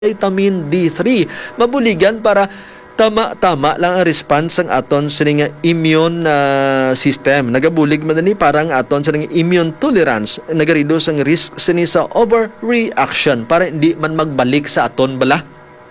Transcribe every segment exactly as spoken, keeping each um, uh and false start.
vitamin D three. Mabuligan para tama-tama lang ang response ng aton sa nga immune uh, system. Nagabulig man ni parang aton sa nga immune tolerance. Nagareduce ang risk sini sa overreaction para hindi man magbalik sa aton bala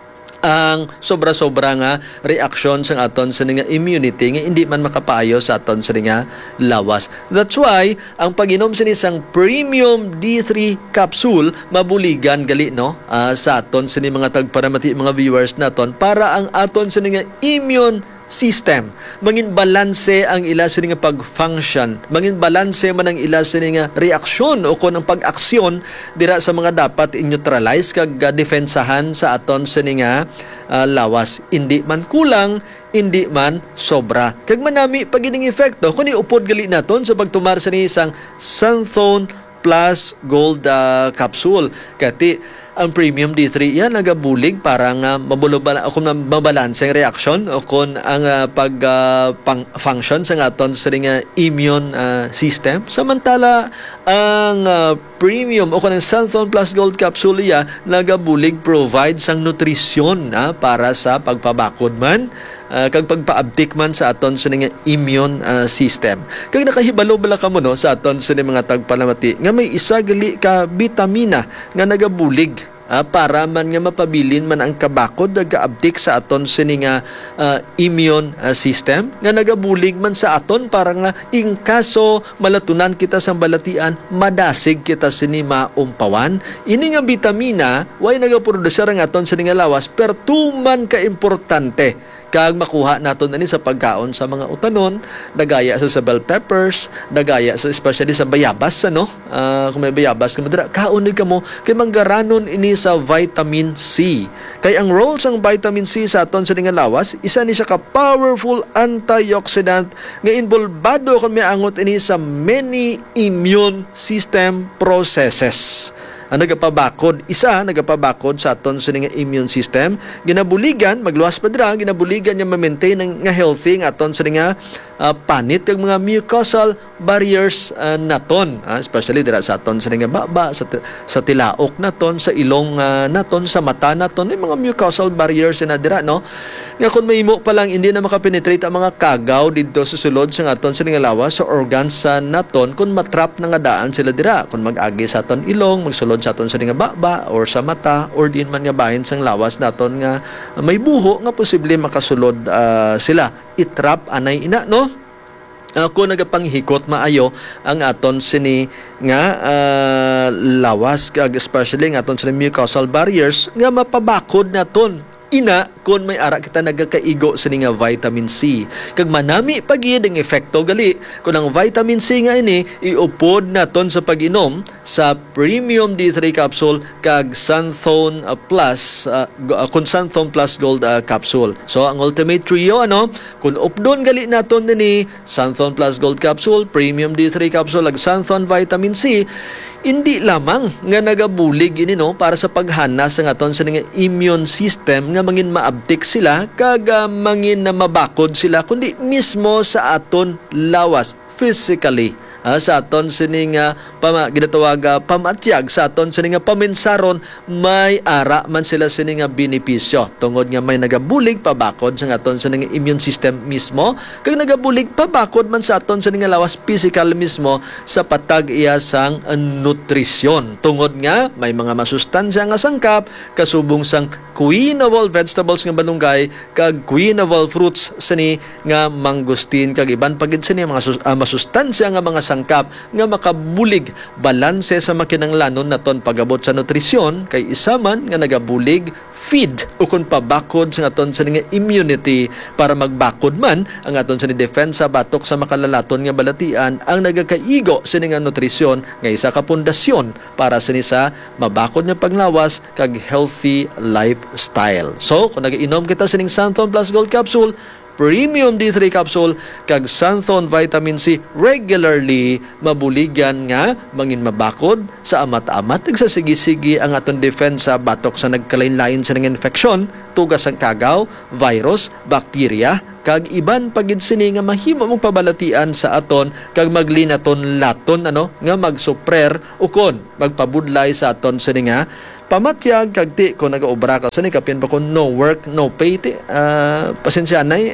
ang sobra-sobra nga reaction sa aton sa nga immunity nga hindi man makapaayo sa aton sa nga lawas. That's why ang pag-inom sa isang premium D three capsule mabuligan gali no uh, sa aton sa mga tagparamati mga viewers naton para ang aton sa nga immune system mangin balanse ang ila sa nga pag-function, mangin balanse man ang ila sa nga reaksyon o kon ang pag-aksyon dira sa mga dapat i-neutralize kag uh, defensahan sa aton sa nga uh, lawas, hindi man kulang hindi man sobra. Kag manami pagining epekto kun iupod gali naton sa pagtumar sa ni isang Sunthone Plus Gold uh, capsule kati ang premium D three yan nagabulig parang uh, mabulubala o kung mabalanse ang reaction o kung ang uh, pag uh, pang, function sa aton sa nga immune uh, system. Samantala ang uh, premium o kung ang Sunthone Plus Gold capsule ya nagabulig provide sang nutrisyon uh, para sa pagpabakod man Uh, kag pagpaabdik man sa aton sa nga immune uh, system. Kag nakahibalo bala kamo no sa aton sa mga tagpalamati nga may isa gali ka bitamina nga nagabulig uh, para man nga mapabilin man ang kabakod nagaabdik sa aton sa nga uh, immune uh, system nga nagabulig man sa aton para nga in kaso malatunan kita sa balatian madasig kita sini maumpawan. Ini nga bitamina way nagaproducer ang aton sa nga lawas per tuman ka importante kag makuha naton ani sa pagkaon sa mga utanon, dagaya sa, sa bell peppers, dagaya sa especially sa bayabas ano, uh, kung may bayabas kamo dira kaon ka mo kay manggaranon ini sa vitamin C. Kay ang role sang vitamin C sa aton sa nga lawas, isa ni siya ka powerful antioxidant nga involbado kun may angot ini sa many immune system processes. Ang nagapabakod, isa nagapabakod sa aton sa nga immune system, ginabuligan magluwas pa dira, ginabuligan niya ma-maintain ang nga healthy nga aton sa nga uh, panit kag mga mucosal barriers uh, naton, uh, especially dira sa aton sa nga baba, sa, sa tilaok naton, sa ilong uh, naton, sa mata naton, may mga mucosal barriers na dira no. Nga kun mahimo pa lang hindi na makapenetrate ang mga kagaw didto sa sulod sa aton sa nga lawas sa organs sa naton kun matrap na nga daan sila dira, kun mag-agi sa aton ilong, magsulod sa aton sa nga baba or sa mata or din man nga bahin sang lawas naton nga may buho nga posible makasulod uh, sila itrap anay ina no. Uh, kung nagapanghikot maayo ang aton sini nga uh, lawas kag especially nga aton sini mucosal barriers nga mapabakod naton ina kung may ara kita nagakaigo sa nga vitamin C. Kag manami pagid ang efekto gali kung ang vitamin C nga ini iupod naton sa pag-inom sa premium D three capsule kag Sunthone uh, Plus uh, kung Sunthone Plus Gold uh, capsule. So ang ultimate trio ano kung updon gali naton ni Sunthone Plus Gold capsule, premium D three capsule ag Sunthone vitamin C, hindi lamang nga nagabulig ini no para sa paghana sa aton sa nga immune system nga mangin maabtik sila kag uh, mangin na mabakod sila kundi mismo sa aton lawas physically. Uh, sa aton sining uh, pama, ginatawag uh, pamatyag sa aton sining uh, paminsaron may ara man sila sining uh, benepisyo tungod nga may nagabulig pabakod sa aton sining uh, immune system mismo kag nagabulig pabakod man sa aton sining uh, lawas physical mismo sa patag iya sang uh, nutrisyon tungod nga may mga masustansya nga sangkap kasubong sang queen of all vegetables nga balunggay kag queen of all fruits sini nga mangustin kag iban pagid sini mga sus- uh, masustansya nga mga sangkap nga makabulig balanse sa makinanglanon naton pagabot sa nutrisyon kay isa man nga nagabulig feed o kung pabakod sa aton sa nga immunity para magbakod man ang aton sa ni defensa batok sa makalalaton nga balatian ang nagakaigo sa nga nutrisyon nga isa ka pundasyon para sa ni sa mabakod nga panglawas kag healthy lifestyle. So kung nagainom kita sa ning Sunthone Plus Gold capsule, premium D three capsule kag Sunthone vitamin C regularly mabuligan nga mangin mabakod sa amat-amat nagsasigi-sigi ang aton defensa batok sa nagkalain-lain sa nga infeksyon tugas ang kagaw, virus, bakterya kag iban pagid sini nga mahimo mong pabalatian sa aton kag maglinaton laton ano nga magsuprer ukon magpabudlay sa aton sini nga pamatyag kag ti ko nagaobra ka sini kapin pa ko no work no pay ti uh, pasensya nay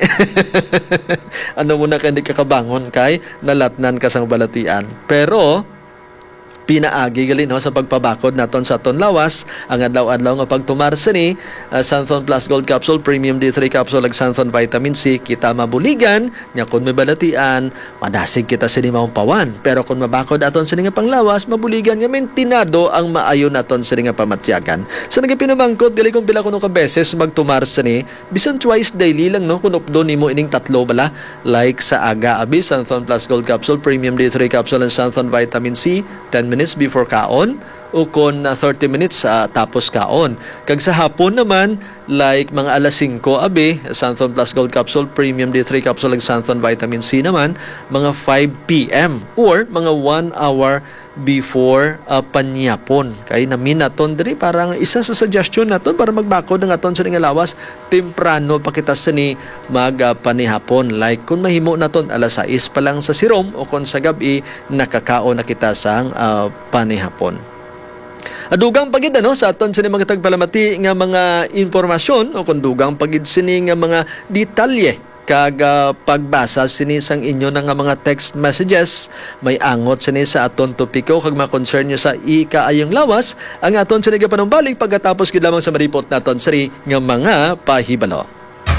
ano muna kay di kakabangon kay nalatnan ka sang balatian pero pinaagi gali no sa pagpabakod naton sa aton lawas ang adlaw-adlaw nga pagtumarsa ni uh, Santhon Plus Gold Capsule Premium D three Capsule ag Santhon Vitamin C kita mabuligan nya kun may balatian madasig kita sini mampawan pero kun mabakod aton sini nga panglawas mabuligan nga mentinado ang maayo naton sini nga pamatyagan sa nagapinamangkot gali kung pila kuno ka beses magtumarsa ni bisan twice daily lang no kun updo nimo ining tatlo bala like sa aga abi Santhon Plus Gold Capsule Premium D three Capsule and Santhon Vitamin C ten minutes before kaon o kon uh, thirty minutes uh, tapos kaon. Kag sa hapon naman like mga alas singko abi Santhon Plus Gold Capsule Premium D three Capsule ag Santhon Vitamin C naman mga five p m or mga one hour before uh, panyapon. Kay namin naton diri parang isa sa suggestion naton para magbakod ng aton sa nga lawas temprano pa kita sini mag uh, panihapon like kung mahimo naton alas sais pa lang sa sirom o kung sa gabi nakakaon na kita sang uh, panihapon. Adugang pagid ano sa aton sini mga tagpalamati nga mga impormasyon o kung dugang pagid sini nga mga detalye kag uh, pagbasa sini sang inyo nga mga text messages may angot sini sa aton topiko kag mga concern nyo sa ikaayong lawas ang aton sini nga panumbalik pagkatapos gid lamang sa maripot naton sini nga mga pahibalo.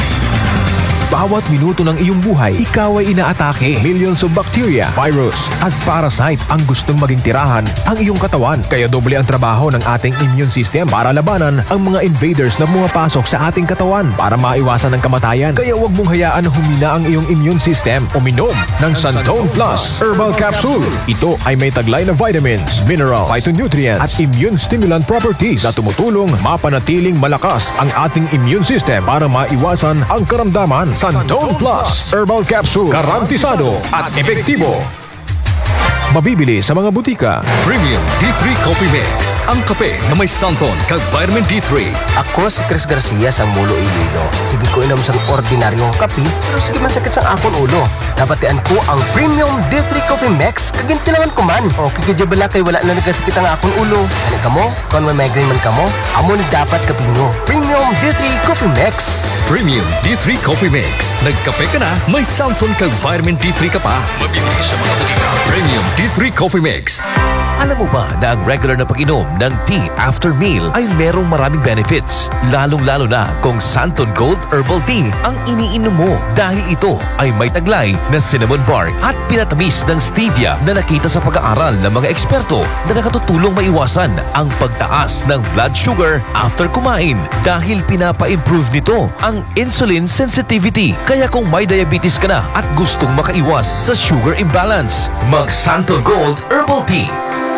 Bawat minuto ng iyong buhay, ikaw ay inaatake. Millions of bacteria, virus, at parasite ang gustong maging tirahan ang iyong katawan. Kaya doble ang trabaho ng ating immune system para labanan ang mga invaders na pumapasok sa ating katawan para maiwasan ang kamatayan. Kaya huwag mong hayaan na humina ang iyong immune system. Uminom ng Santhon Plus Herbal Capsule. Ito ay may taglay na vitamins, minerals, phytonutrients, at immune stimulant properties na tumutulong mapanatiling malakas ang ating immune system para maiwasan ang karamdaman. Santhon Plus Herbal Capsule, garantisado at epektibo. Mabibili sa mga butika. Premium D three Coffee Mix. Ang kape na may Santhon kag vitamin D three. Ako si Chris Garcia sa Mulo, Iloilo. Sige ko inom sang ordinaryong kape, pero sige man sakit sang akon ulo. Nabatian ko ang Premium D three Coffee Mix, kagintilangan ko man. O kikidya kay wala na nagkasakit ang akon ulo. Ano ka mo? Kung may migraine man ka mo, amo ni dapat kapinyo. Premium D three Coffee Mix. Premium D three Coffee Mix. Nagkape ka na, may Santhon kag vitamin D three ka pa. Mabibili sa mga butika. Premium D three Coffee Mix. Alam mo ba na ang regular na pag-inom ng tea after meal ay merong maraming benefits? Lalong-lalo na kung Santhon Gold Herbal Tea ang iniinom mo dahil ito ay may taglay na cinnamon bark at pinatamis ng stevia na nakita sa pag-aaral ng mga eksperto na nakatutulong maiwasan ang pagtaas ng blood sugar after kumain dahil pinapa-improve nito ang insulin sensitivity. Kaya kung may diabetes ka na at gustong makaiwas sa sugar imbalance, mag Santhon Gold Herbal Tea.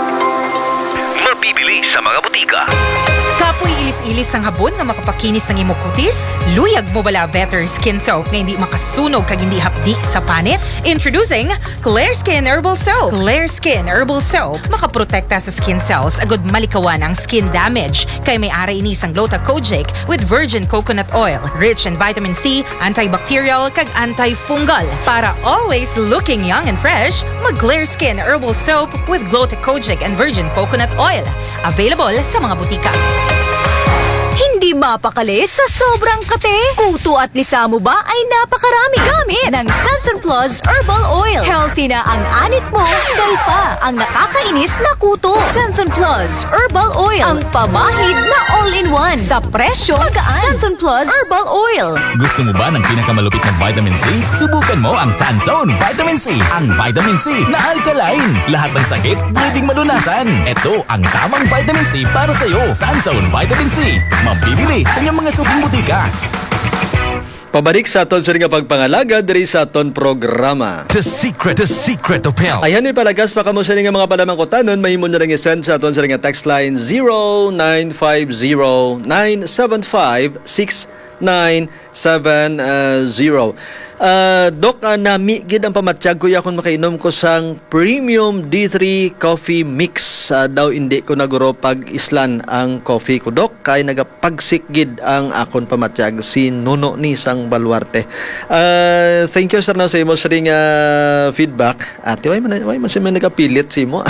Mabibili sa mga butika. Kapoy ilis-ilis ang habon nga makapakinis ng imong kutis? Luyag mo bala Better Skin Soap nga hindi makasunog kag hindi hapdi sa panit? Introducing Clear Skin Herbal Soap. Clear Skin Herbal Soap makaprotekta sa skin cells agud malikawan ang skin damage kay may ara ini sang Gluta-Kojic with virgin coconut oil, rich in vitamin C, antibacterial kag antifungal. Para always looking young and fresh, mag Clear Skin Herbal Soap with Gluta-Kojic and virgin coconut oil. Available sa mga butika. Hindi mapakali sa sobrang kate. Kuto at lisa mo ba ay napakarami gamit ng Santhon Plus Herbal Oil. Healthy na ang anit mo, dahil pa ang nakakainis na kuto. Santhon Plus Herbal Oil, ang pamahid na all-in-one sa presyo magaan. Santhon Plus Herbal Oil. Gusto mo ba ng pinakamalupit na vitamin C? Subukan mo ang Santhon Vitamin C. Ang vitamin C na alkaline. Lahat ng sakit pwedeng malunasan. Ito ang tamang vitamin C para sa'yo. Santhon Vitamin C. Mabibili sa inyong mga suking butika. Pabalik sa aton sa nga pagpangalaga diri sa aton programa. The secret, the secret of health. Ayan ni palagas pa kamo sa nga mga palamangkotanon, mahimo na ring i-send sa aton sa nga text line zero nine five zero nine seven five six nine seven zero. Uh, Dok, uh, nami gid ang pamatsyag kuya kung makainom ko sang Premium D three Coffee Mix. Uh, daw hindi ko naguro pag islan ang coffee ko, Dok, kay nagapagsik gid ang akon pamatsyag, si Nuno ni sang Baluarte. Uh, thank you sir na sa imo sa ring uh, feedback. Ate, why man why man siya man nagapilit si mo?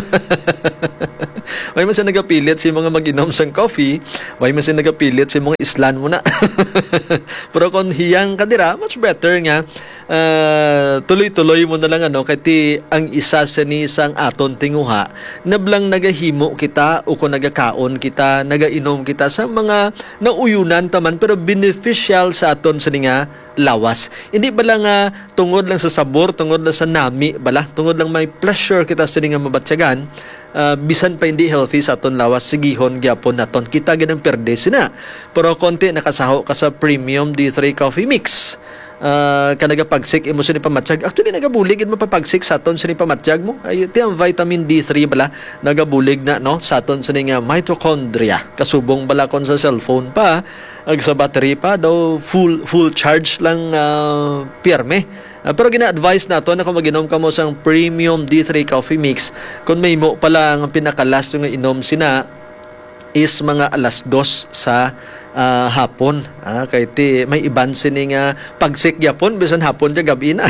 Why man siya nagapilit si mga mag-inom sang coffee? Why man siya nagapilit si mga islan mo na? Pero kung hiyang ka dira, much better nga uh, tuloy-tuloy mo na lang ano, kati ang isa sa ni sang aton tinguha nablang nagahimo kita o kung nagakaon kita, nagainom kita sa mga nauyunan taman pero beneficial sa aton sa nga lawas. Hindi ba lang uh, tungod lang sa sabor, tungod lang sa nami bala, tungod lang may pleasure kita sa nga mabatsyagan. Uh, bisan pa hindi healthy sa aton lawas, sigihon gyapon naton kita ganang perde sina. Pero konti nakasaho ka sa Premium D three Coffee Mix. Uh, ka nagapagsik imo sa ni pamatsyag. Actually nagabulig mo papagsik sa aton sa ni pamatsyag mo. Ay ti ang vitamin D three bala nagabulig na no sa aton sa ni nga mitochondria. Kasubong bala kon sa cellphone pa, ag sa battery pa daw full full charge lang uh, pirme. Uh, pero gina-advise nato na kung mag-inom ka mo sang Premium D three Coffee Mix, kung may mo pala ang pinakalas nga inom sina is mga alas dos sa uh, hapon. Ah, kay ti may iban sini nga pagsik yapon bisan hapon ja gabi na.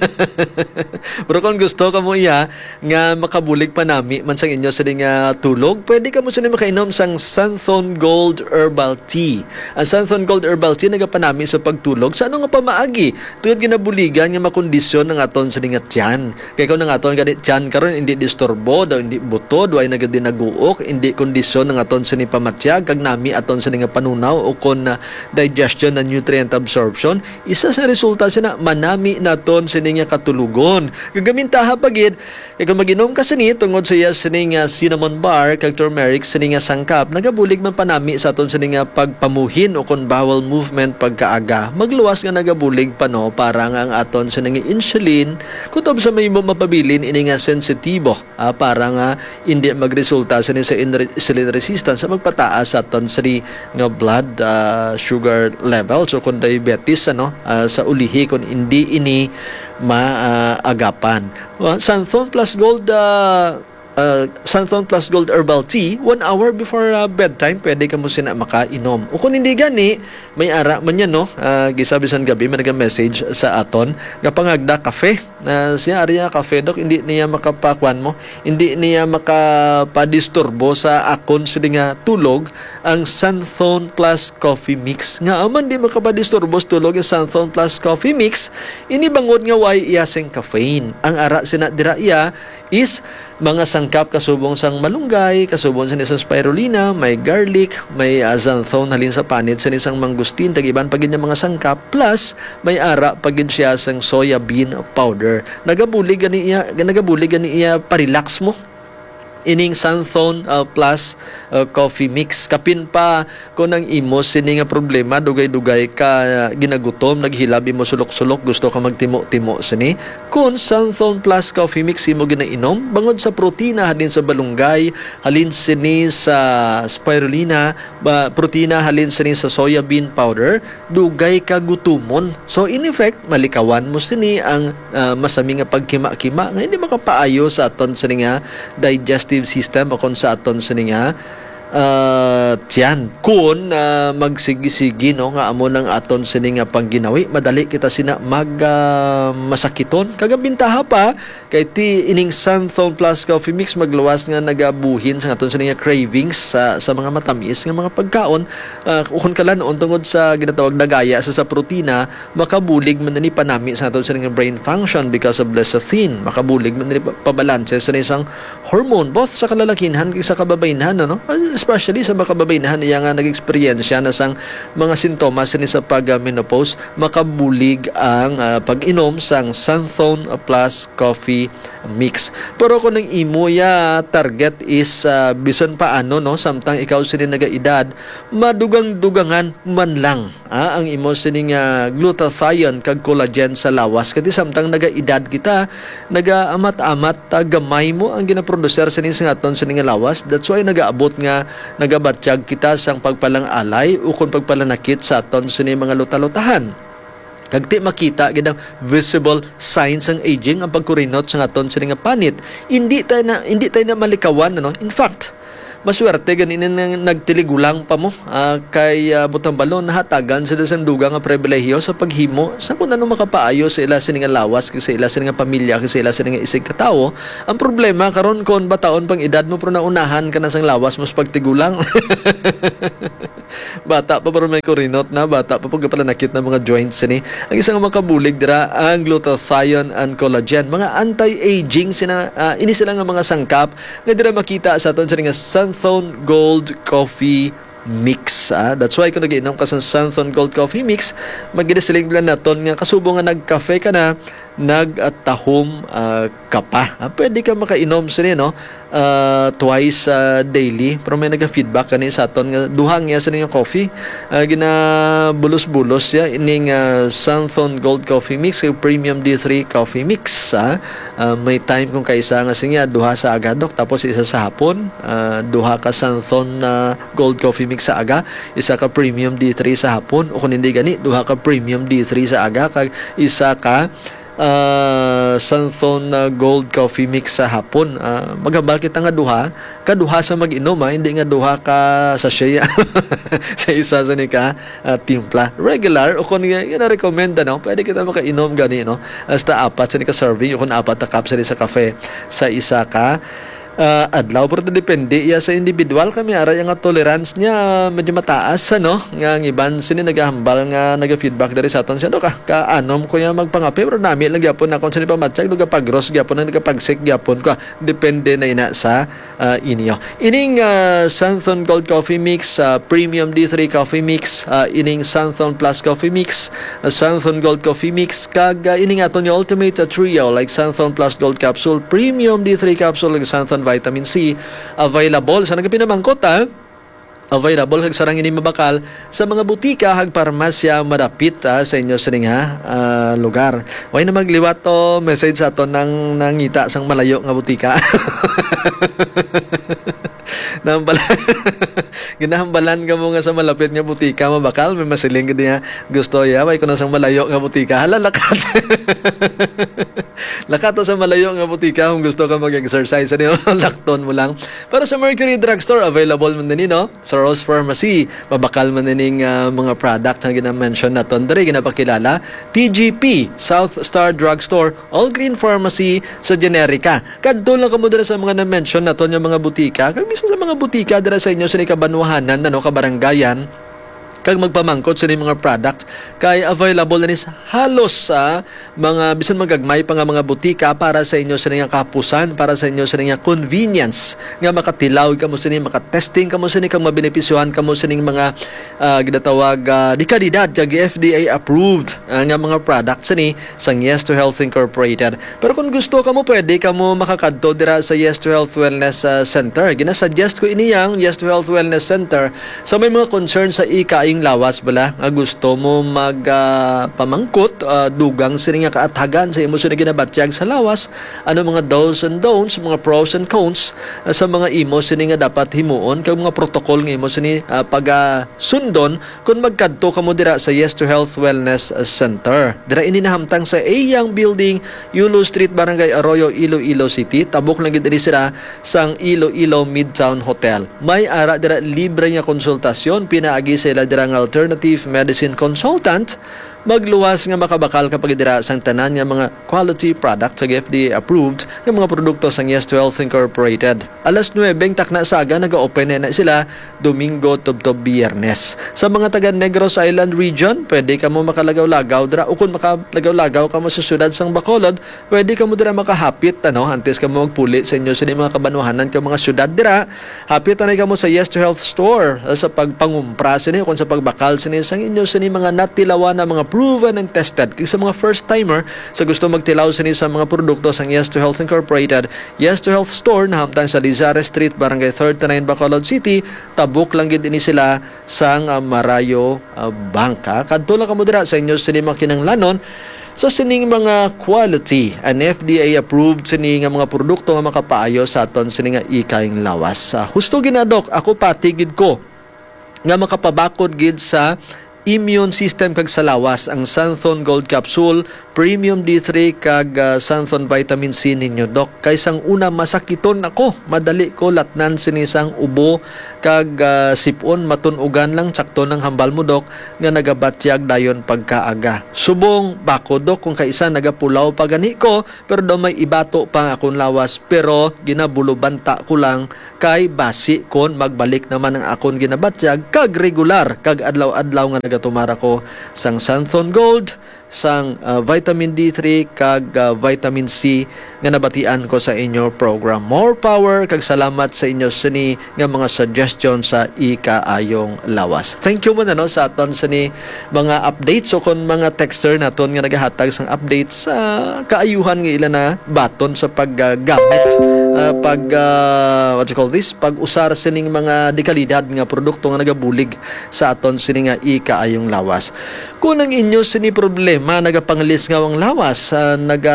Pero kung gusto ka mo iya nga makabulig pa nami man sang inyo sa nga tulog, pwede ka mo sini makainom sang Sunthorn Gold Herbal Tea. Ang Sunthorn Gold Herbal Tea nagapanami sa pagtulog sa ano nga pamaagi. Tungod ginabuligan nga makondisyon ng aton sa nga tiyan. Kay kung ng aton ganit tiyan karon hindi disturbo, daw hindi butod, way nagadi naguok, hindi kondisyon ng aton sa ni pamatyag kag nami aton sa nga panunaw o kon uh, digestion and nutrient absorption, isa sa resulta sina manami naton sini nga katulugon. Gagamintaha pagid kay kung mag-inom ka sini tungod sa iya sini nga cinnamon bar kag turmeric sini nga sangkap, nagabulig man panami sa aton sini nga pagpamuhin o kon bowel movement pagkaaga. Magluwas nga nagabulig pa no para nga ang aton sini nga insulin kutob sa may mapabilin ini nga sensitibo ah, para nga hindi magresulta sini sa insulin resistance sa magpataas sa aton sini nga blood uh, sugar level, so kung diabetes ano uh, sa ulihi kung hindi ini maagapan. Uh, Sunthorn Plus Gold uh, uh, Sunthorn Plus Gold Herbal Tea, one hour before uh, bedtime pwede ka mo sina makainom. O kung hindi gani, may ara man yan no, uh, gisabisan gabi may nag-message sa aton nga pangagda kafe. Uh, siya ari nga kafe, Dok, hindi niya makapakwan mo, hindi niya makapadisturbo sa akon sa nga tulog ang Sunthorn Plus Coffee Mix. Nga aman di makapadisturbo sa tulog ang Sunthorn Plus Coffee Mix, inibangod nga way iyaseng caffeine. Ang ara sina dira iya is mga sangkap kasubong sang malunggay, kasubong sa isang spirulina, may garlic, may uh, xanthone halin sa panit sa isang mangustin, tagiban pagid niya mga sangkap, plus may ara pagid siya sang soya bean powder. Nagabulig gani iya, nagabulig gani iya parelax mo ining Sunthorn uh, Plus uh, Coffee Mix. Kapin pa kung nang imo sini nga problema, dugay-dugay ka uh, ginagutom, naghilabi mo sulok-sulok, gusto ka magtimo-timo sini, kung Sunthorn Plus Coffee Mix imo ginainom, bangod sa protina halin sa balunggay, halin sini sa spirulina, ba, protina halin sini sa soya bean powder, dugay ka gutumon. So in effect, malikawan mo sini ang uh, masami nga pagkima-kima nga hindi makapaayo sa aton sini nga digestive system o kung sa aton sa nga uh, tiyan. Kung uh, magsigi-sigi no, nga amo ng aton sa nga pangginawi, madali kita sina mag uh, masakiton. Kagabintaha pa kay ti ining Sunthorn Plus Coffee Mix magluwas nga nagabuhin sa aton sa nga cravings sa, sa mga matamis nga mga pagkaon. Uh, kung kala noon tungod sa ginatawag na gaya sa sa protina, makabulig man ni panami sa aton sa nga brain function because of lecithin. Makabulig man ni pabalanse sa isang hormone both sa kalalakinhan kag sa kababaynhan no. Especially sa mga kababaynhan iya nga nag-experience na sang mga sintomas ni sa pag-menopause, makabulig ang uh, pag-inom sang Sunthorn Plus Coffee Mix. Pero kung ang imo ya target is uh, bisan paano no, samtang ikaw sini nagaedad, madugang-dugangan man lang ah, ang imo sini nga glutathione kag collagen sa lawas, kadi samtang nagaedad kita, nagaamat-amat uh, gamay mo ang ginaproducer sini sa aton sini nga lawas. That's why nagaabot nga nagabatyag kita sang pagpalang alay o kung pagpalanakit sa aton sini mga luta-lutahan. Kag ti makita gid ang visible signs ng aging ang pagkurinot sa aton sini nga panit. Hindi tayo na hindi tayo na malikawan ano. In fact, maswerte ganin nang nagtiligulang pa mo uh, kay uh, butang balon nahatagan sila sang dugang nga pribilehiyo sa paghimo sa kung ano makapaayo sa ila sini nga lawas kay sa ila sini nga pamilya kay sa ila sini nga isig katawo. Ang problema karon kon bataon pang edad mo pero naunahan ka na sang lawas mo sa pagtigulang. Bata pa pero may kurinot na, bata pa pag pala nakit na mga joints ni. Ang isang makabulig dira ang glutathione and collagen, mga anti-aging sina uh, ini sila nga mga sangkap nga dira makita sa aton sa nga Santhone Gold Coffee Mix. Ah. That's why kung nag-iinom ka sa Santhone Gold Coffee Mix, magidisilig lang naton nga kasubo nga nagkafe ka na, nagtahom uh, ka pa. Ah, pwede ka makainom sini no uh, twice uh, daily. Pero may naga-feedback kani sa aton nga duhang ya sa ninyong coffee. Uh, ginabulos-bulos ya ining uh, Santhone Gold Coffee Mix kay Premium D three Coffee Mix. Ah. Uh, may time kung kaisa nga sinya duha sa agadok tapos isa sa hapon. Uh, duha ka Santhone uh, Gold Coffee Mix sa aga, isa ka Premium D three sa hapon o kung hindi gani duha ka Premium D three sa aga kag isa ka uh, Santhone uh, Gold Coffee Mix sa hapon. Uh, maghambal kita nga duha, kaduha sa mag-inom ha, hindi nga duha ka sa siya sa isa sa ni ka uh, timpla. Regular o kung na-recommend no, pwede kita makainom gani no. Hasta apat sa ni ka serving o kung apat na cups sa cafe sa isa ka Uh, adlaw pero depende ya sa individual kami ara yung tolerance niya medyo mataas ano nga ang iban sini nagahambal nga naga-feedback dari sa aton siya do ka kaanom ko ya magpangape pero nami lang gyapon na kon sini pamatsyag do pag-gross gyapon na nagapagsik gyapon ko depende na ina sa uh, inyo ining uh, Santhone Gold Coffee Mix, uh, Premium D three Coffee Mix, uh, ining Santhone Plus Coffee Mix, uh, Santhone Gold Coffee Mix kag uh, ining aton yung ultimate uh, trio like Santhone Plus Gold Capsule, Premium D three Capsule like Santhone Vitamin C available sa nagapinamangkot ha available hag sarang ini mabakal sa mga butika hag parmasya madapit ha, sa inyo sining ha uh, lugar. Way na magliwat to message sa aton nang nangita sang malayo nga butika. Nambalan ginahambalan ka mo nga sa malapit nga butika mabakal may masiling gid nga gusto ya way kuno sang malayo nga butika hala lakat. Lakat to sa malayo nga butika kung gusto ka mag-exercise ano lakton mo lang. Para sa Mercury Drugstore available man din no sa Rose Pharmacy mabakal man din uh, mga product nga gina-mention naton diri ginapakilala T G P South Star Drugstore All Green Pharmacy sa Generica. Kadto lang kamo dira sa mga na-mention naton nga mga butika kag bisan sa mga butika dira sa inyo sa kabanwahanan ano kabaranggayan kag magpamangkot sa mga product kay available na ni halos sa mga bisan magagmay pa nga mga butika para sa inyo sa nga kapusan para sa inyo sa nga convenience nga makatilaw kamo sa ni makatesting kamo sa ni kang mabenepisyohan kamo sa ning mga uh, ginatawag uh, di kalidad kag F D A approved uh, nga mga products ni sang Yes to Health Incorporated. Pero kung gusto kamo pwede kamo makakadto dira sa Yes to Health Wellness uh, Center. Ginasuggest ko iniyang Yes to Health Wellness Center sa so, may mga concern sa ika ing lawas bala nga gusto mo mag uh, pamangkot uh, dugang sini nga kaathagan sa imo sini ginabatyag sa lawas ano mga do's and don'ts mga pros and cons uh, sa mga imo sini nga dapat himuon kag mga protocol nga imo sini uh, pag uh, sundon kung magkadto kamo dira sa Yes to Health Wellness Center dira ini nahamtang sa Ayang Building Yulo Street Barangay Arroyo Iloilo City tabok lang gid diri sila sang Iloilo Midtown Hotel may ara dira libre nga konsultasyon pinaagi sila dira ang alternative medicine consultant magluwas nga makabakal kapag dira sang tanan nga mga quality product sa F D A approved nga mga produkto sang Yes to Health Incorporated. Alas nuwebe takna sa aga naga-open na sila Domingo tubtob Biyernes. Sa mga taga Negros Island region, pwede ka mo makalagaw-lagaw dira o kung makalagaw-lagaw ka mo sa syudad sang Bacolod, pwede ka mo dira makahapit ano antes ka mo magpuli sa inyo sa mga kabanwahanan ka mga syudad dira. Hapit na ka mo sa Yes to Health store sa pagpangumpra sini kung sa pagbakal sini sang inyo sini mga natilawan na mga proven and tested. Kaya sa mga first-timer sa gusto magtilaw sini sa mga produkto sang Yes to Health Incorporated, Yes to Health Store na hamtang sa Lizares Street, Barangay thirty-nine, Bacolod City. Tabuk lang gid ini sila sang uh, Marayo uh, Bangka. Kadto lang kamo dira sa inyo sini mga kinanglanon So sining mga quality and F D A approved sini nga mga produkto nga makapaayo sa aton sini nga ikaing lawas. Uh, husto ginadok ako patigid ko nga makapabakod gid sa immune system kag sa lawas ang Santhon Gold Capsule, Premium D three kag uh, Santhon Vitamin C ninyo dok. Kaysang una masakiton ako, madali ko latnan sinisang ubo kag uh, sipon matunugan lang sakto ng hambal mo dok nga nagabatyag dayon pagkaaga. Subong bako dok kung kaisa nagapulaw pa gani ko pero do may ibato pa akong lawas pero ginabulubanta ko lang kay basi kon magbalik naman ang akong ginabatyag kag regular kag adlaw-adlaw nga nagatumara ko sang Santhon Gold, sang uh, vitamin D three kag uh, vitamin C nga nabatian ko sa inyo program. More power kag salamat sa inyo sini nga mga suggestion sa ikaayong lawas. Thank you man ano sa aton sini mga updates o kon mga texter naton nga nagahatag sang updates sa kaayuhan nga ila na baton sa paggamit uh, pag uh, what you call this pag usar sining mga dekalidad nga produkto nga nagabulig sa aton sini nga ikaayong lawas. Kung ang inyo sini problema nagapangalis nga ang lawas uh, naga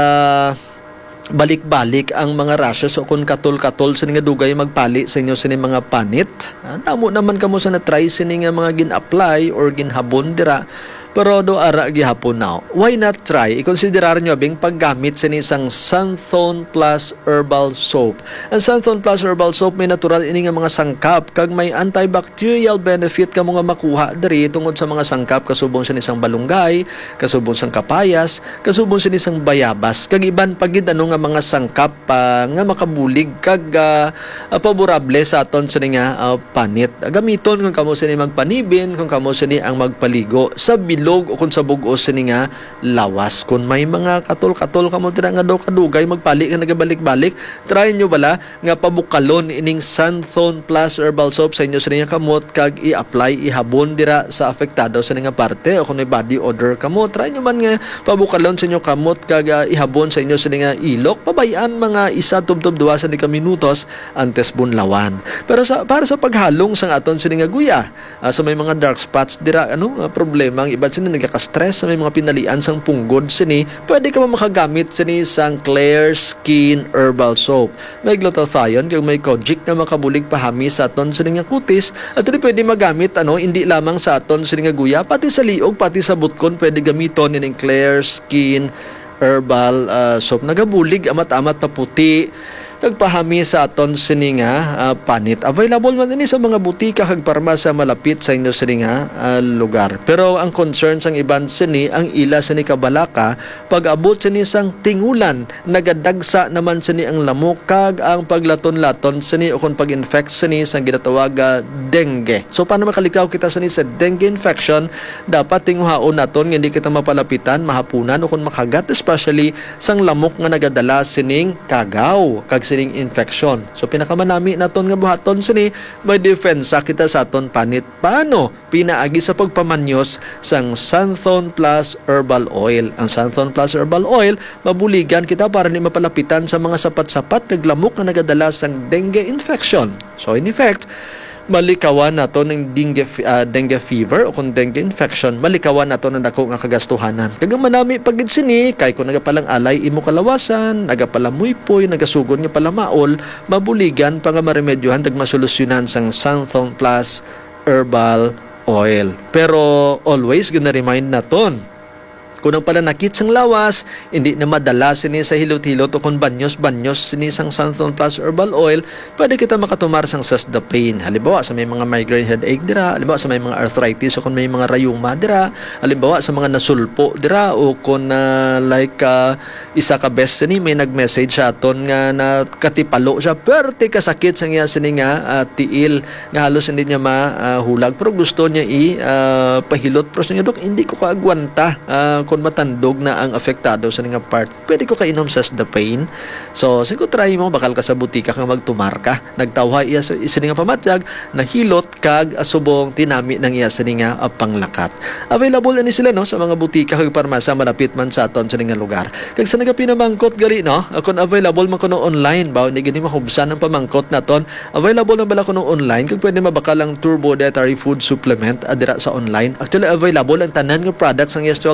balik-balik ang mga rashes o kung katol-katol sa nga dugay magpali sa inyo sa mga panit. Ah, damo naman kamo sa na-try sa nga mga gin-apply or ginhabon dira. Pero do ara gihapon now. Why not try? I-considerar nyo abing paggamit sa isang Santhon Plus Herbal Soap. Ang Santhon Plus Herbal Soap may natural ini nga mga sangkap kag may antibacterial benefit ka mga makuha diri tungod sa mga sangkap kasubong sa isang balunggay, kasubong sa kapayas, kasubong sa isang bayabas. Kag iban pagid ano nga mga sangkap uh, nga makabulig kag uh, uh, paborable sa aton sa nga uh, panit. Gamiton kung kamo sini magpanibin, kung kamo sini ang magpaligo sa bilog o kung sa bugos sini nga lawas. Kung may mga katol-katol kamo tira nga daw kadugay magpali nga nagabalik-balik, try nyo bala nga pabukalon ining Santhon Plus Herbal Soap sa inyo sini nga kamot kag i-apply ihabon dira sa apektado sa nga parte o kung may body odor kamo, try nyo man nga pabukalon sa inyo kamot kag uh, ihabon sa inyo sini nga ilok, pabayaan mga isa tubtob duwa sa ni ka minutos antes bunlawan. Pero sa para sa paghalong sang aton sini nga guya, uh, sa may mga dark spots dira ano uh, problema ang iba sini nagaka-stress sa may mga pinalian sang punggod sini, pwede ka makagamit sini sang Clear Skin Herbal Soap. May glutathione kag may kojic na makabulig pahami sa aton sini nga kutis at dili pwede magamit ano hindi lamang sa aton sini nga guya pati sa liog pati sa butkon pwede gamiton ining Clear Skin Herbal uh, Soap. Nagabulig amat-amat pa puti kagpahami sa aton sini nga uh, panit. Available man ini sa mga butika kag parmasya malapit sa inyo sini nga uh, lugar. Pero ang concern sang iban sini ang ila sini kabalaka pag abot sini sang tingulan nagadagsa naman sini ang lamok kag ang paglaton-laton sini o kung pag-infect sini sang ginatawag uh, dengue. So paano makalikaw kita sini sa dengue infection? Dapat tinguhaon naton nga hindi kita mapalapitan, mahapunan o kung makagat especially sang lamok nga nagadala sining kagaw kag sining infection. So pinakamanami naton nga buhaton sini may defensa kita sa aton panit. Paano? Pinaagi sa pagpamanyos sang Santhon Plus Herbal Oil. Ang Santhon Plus Herbal Oil mabuligan kita para ni mapalapitan sa mga sapat-sapat kag lamok nga nagadala sang dengue infection. So in effect, malikawan nato ng dengue, uh, dengue fever o kung dengue infection, malikawan nato ng dako nga kagastuhanan. Kagang manami pagid sini kay kung nagapalang alay imo kalawasan, nagapalang muypoy, nagasugod nga pala maol, mabuligan pa nga maremedyohan tag masolusyonan sang Santhon Plus Herbal Oil. Pero always gina remind naton kung ang pananakit sang lawas, hindi na madala sini sa hilot-hilot o kung banyos-banyos sini sang Santhon Plus Herbal Oil, pwede kita makatumar sang Sesdapane. Halimbawa sa may mga migraine headache dira, halimbawa sa may mga arthritis o kung may mga rayuma dira, halimbawa sa mga nasulpo dira o kung uh, like uh, isa ka best sini may nag-message sa aton nga na katipalo siya, perte kasakit sang iya sini nga uh, tiil nga halos hindi niya mahulag uh, pero gusto niya i uh, pahilot pero niya dok hindi ko kaagwanta uh, kung matandog na ang apektado sa nga part, pwede ko kainom sa Sesdapane. So, sige try mo, bakal ka sa butika kang magtumar ka. Nagtawha iya sa nga pamatyag, nahilot kag asubong tinami ng iya sa nga uh, panglakat. Available ni sila no sa mga butika kag parmasya malapit man sa aton sa nga lugar. Kag sa nagapinamangkot gali no, kung available man kuno online ba, hindi gani mahubsan ang pamangkot naton. Available na bala kuno online kag pwede mabakal ang Turbo Dietary Food Supplement adira sa online. Actually available ang tanan nga products ng Yes Health Incorporated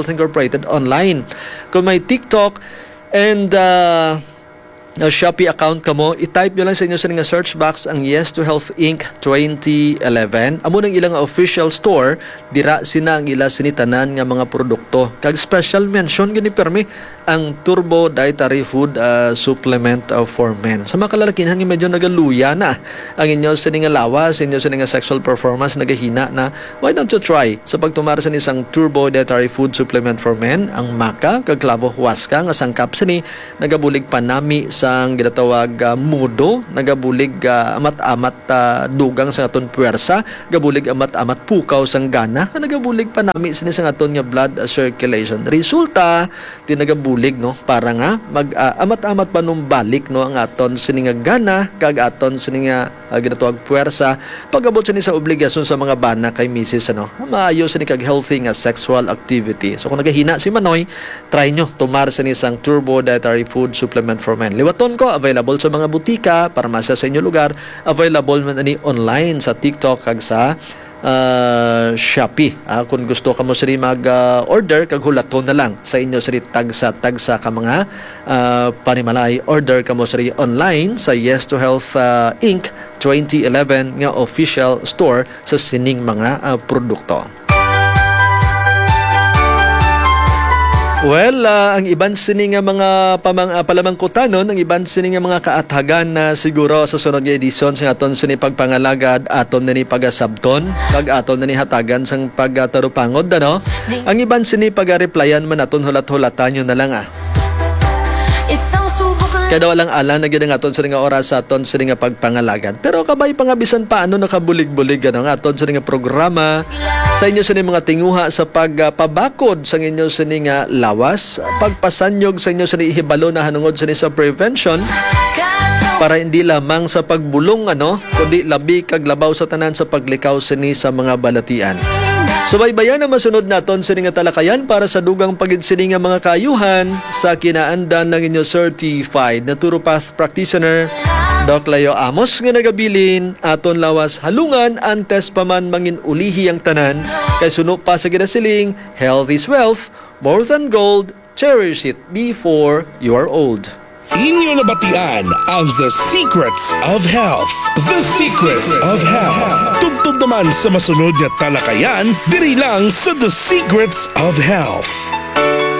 demonstrated online. Kung may TikTok and uh, na Shopee account ka mo, i-type nyo lang sa inyo sa nga search box ang Yes to Health Incorporated twenty eleven. Amo ng ilang official store, dira sina ang ila sinitanan nga mga produkto. Kag special mention gani permi ang Turbo Dietary Food uh, Supplement uh, for Men. Sa mga kalalakihan nga medyo nagaluya na ang inyo sa nga lawas, inyo sa nga sexual performance nagahina na, why don't you try sa pagtumara sa isang Turbo Dietary Food Supplement for Men, ang Maca kag Clavo Huasca nga sangkap sini nagabulig panami sang ginatawag uh, mudo, nagabulig uh, amat-amat uh, dugang sa aton puwersa, gabulig amat-amat pukaw sang gana, nagabulig panami sini sa aton nga blood uh, circulation. Resulta tinagabulig no para nga mag uh, amat-amat panumbalik no ang aton sini nga gana kag aton sini nga uh, ginatawag puwersa pagabot sini sa obligasyon sa mga bana kay misis ano. Maayo sini kag healthy nga sexual activity. So kung nagahina si Manoy, try nyo tumar sini sang Turbo Dietary Food Supplement for Men. Liwaton ko, available sa mga butika, parmasya sa inyo lugar, available man ani online sa TikTok kag sa uh, Shopee. Ah, kung gusto ka mo siri mag-order, uh, kag hulaton na lang sa inyo siri tagsa tagsa ka mga uh, panimalay. Order ka mo siri online sa Yes to Health uh, Incorporated twenty eleven nga official store sa sining mga uh, produkto. Well, uh, ang iban sini nga mga pamang, uh, palamangkutanon, ang iban sini nga mga kaathagan na siguro sa sunod nga edisyon sa aton sini pagpangalagad aton na ni pagasabton, kag aton na ni hatagan sang pagtarupangod ano. Ang iban sini pagareplyan man aton hulat-hulatan yun na lang ah. Kada walang alam na gina nga aton sa nga oras sa aton sa nga pagpangalagad. Pero kabay pangabisan paano nakabulig-bulig ano nga aton sa nga programa sa inyo sa mga tinguha sa pagpabakod sa inyo sa nga lawas, pagpasanyog sa inyo sa ihibalo na hanungod sa sa prevention para hindi lamang sa pagbulong ano, kundi labi kag labaw sa tanan sa paglikaw sini sa mga balatian. Subaybayan na masunod naton sa nga talakayan para sa dugang pagitsini nga mga kayuhan sa kinaandan ng inyo certified naturopath practitioner Doc Leo Amos nga nagabilin aton lawas halungan antes pa man mangin ulihi ang tanan kay suno pa sa ginasiling health is wealth, more than gold, cherish it before you are old. Inyo nabatian ang The Secrets of Health. The Secrets of Health. Tugtog naman sa masunod na talakayan, diri lang sa The Secrets of Health.